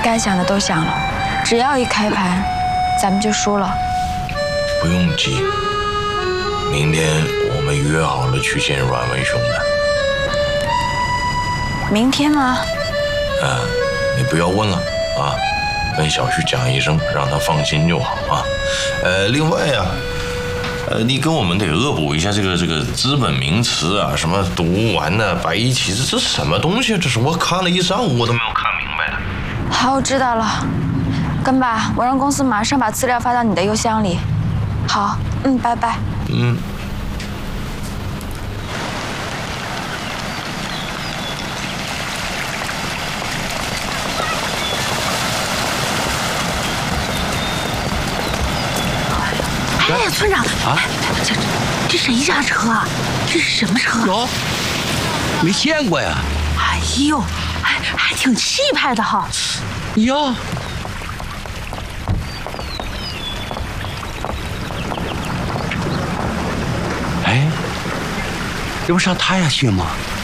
该想的都想了，只要一开盘，咱们就输了。 不用急，明天我们约好了去见阮文雄的。 明天吗？ 你不要问了啊，跟小旭讲一声，让他放心就好啊。另外呀，你跟我们得恶补一下这个资本名词啊，什么毒丸的、白一起，这什么东西？这是我看了一上午我都没有看明白的。 好，我知道了。跟吧，我让公司马上把资料发到你的邮箱里。好，拜拜。 哎，村长啊，这谁家车啊？这是什么车？ 哟，没见过呀。 哎呦，还挺气派的哈。 哟，哎，这不上他家去吗？